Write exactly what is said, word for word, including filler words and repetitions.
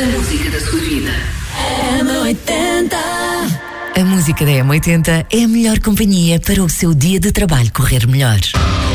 A música da sua vida. M oitenta. A música da M oitenta é a melhor companhia para o seu dia de trabalho correr melhor.